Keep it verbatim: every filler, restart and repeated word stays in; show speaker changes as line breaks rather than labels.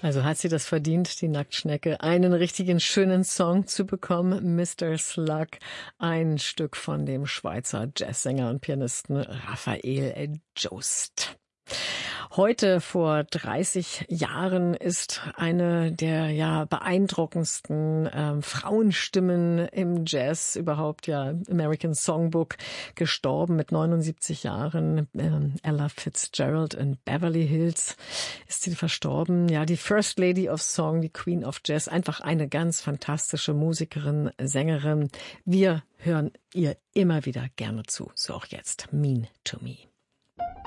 Also hat sie das verdient, die Nacktschnecke, einen richtigen schönen Song zu bekommen. Mister Slug, ein Stück von dem Schweizer Jazzsänger und Pianisten Raphael Jost. Heute vor dreißig Jahren ist eine der ja beeindruckendsten ähm, Frauenstimmen im Jazz überhaupt, ja American Songbook, gestorben mit neunundsiebzig Jahren. Ähm, Ella Fitzgerald in Beverly Hills ist sie verstorben. Ja, die First Lady of Song, die Queen of Jazz, einfach eine ganz fantastische Musikerin, Sängerin. Wir hören ihr immer wieder gerne zu, so auch jetzt. Mean to Me.